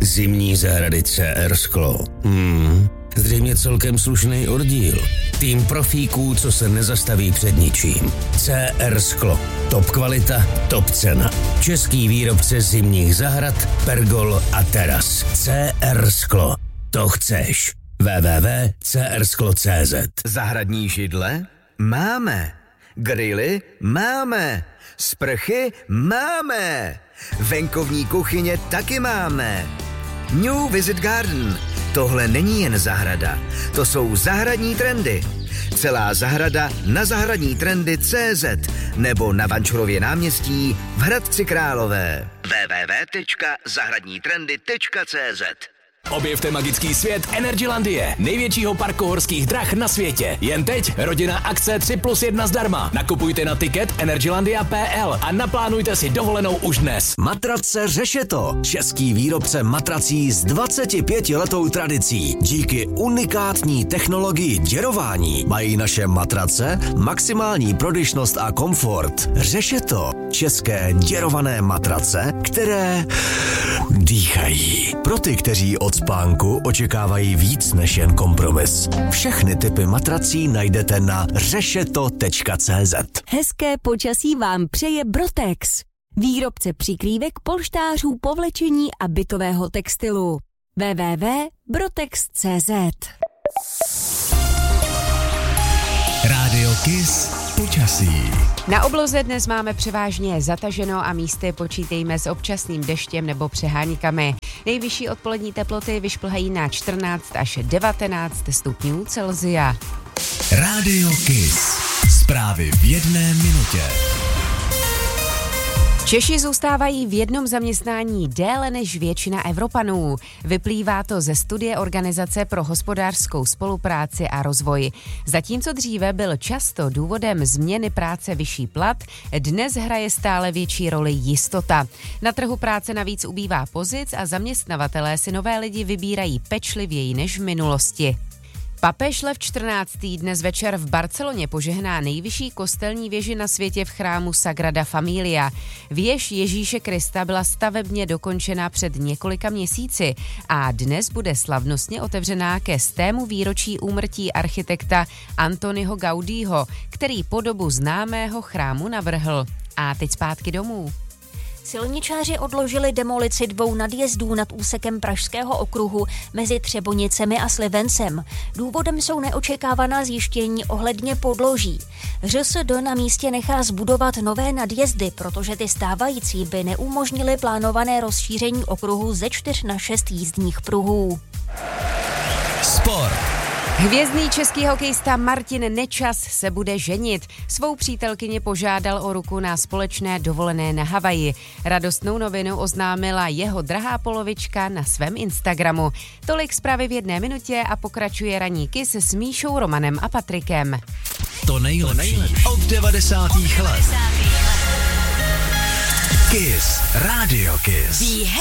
Zimní zahrady CR Sklo. Zřejmě celkem slušný oddíl. Tým profíků, co se nezastaví před ničím. CR Sklo. Top kvalita, top cena. Český výrobce zimních zahrad, pergol a teras. CR Sklo. To chceš. www.crsklo.cz. Zahradní židle? Máme. Grily? Máme. Sprchy? Máme. Venkovní kuchyně taky máme. New Visit Garden. Tohle není jen zahrada. To jsou zahradní trendy. Celá zahrada na zahradnitrendy.cz nebo na Vančurově náměstí v Hradci Králové. www.zahradnitrendy.cz. Objevte magický svět Energylandie, největšího parku horských drah na světě. Jen teď rodina akce 3+1 zdarma. Nakupujte na tiket energylandia.pl a naplánujte si dovolenou už dnes. Matrace Řešeto, český výrobce matrací s 25letou tradicí. Díky unikátní technologii děrování mají naše matrace maximální prodyšnost a komfort. Řešeto, české děrované matrace, které dýchají. Pro ty, kteří od spánku očekávají víc než jen kompromis. Všechny typy matrací najdete na řešeto.cz. Hezké počasí vám přeje Brotex, výrobce přikrývek, polštářů, povlečení a bytového textilu. www.brotex.cz. Rádio Kiss počasí. Na obloze dnes máme převážně zataženo a místy počítejme s občasným deštěm nebo přeháníkami. Nejvyšší odpolední teploty vyšplhají na 14 až 19 stupňů Celsia. Rádio Kiss. Zprávy v 1 minutě. Češi zůstávají v jednom zaměstnání déle než většina Evropanů. Vyplývá to ze studie Organizace pro hospodářskou spolupráci a rozvoj. Zatímco dříve byl často důvodem změny práce vyšší plat, dnes hraje stále větší roli jistota. Na trhu práce navíc ubývá pozic a zaměstnavatelé si nové lidi vybírají pečlivěji než v minulosti. Papež Lev XIV. Dnes večer v Barceloně požehná nejvyšší kostelní věži na světě v chrámu Sagrada Familia. Věž Ježíše Krista byla stavebně dokončena před několika měsíci a dnes bude slavnostně otevřená ke 100. výročí úmrtí architekta Antoniho Gaudího, který podobu známého chrámu navrhl. A teď zpátky domů. Silničáři odložili demolici 2 nadjezdů nad úsekem Pražského okruhu mezi Třebonicemi a Slivencem. Důvodem jsou neočekávaná zjištění ohledně podloží. ŘSD na místě nechá zbudovat nové nadjezdy, protože ty stávající by neumožnily plánované rozšíření okruhu ze 4 na 6 jízdních pruhů. Sport. Hvězdný český hokejista Martin Nečas se bude ženit. Svou přítelkyni požádal o ruku na společné dovolené na Havaji. Radostnou novinu oznámila jeho drahá polovička na svém Instagramu. Tolik zprávy v 1 minutě a pokračuje ranní Kiss s Míšou, Romanem a Patrikem. To nejlepší od 90. let. Kiss. Rádio Kiss.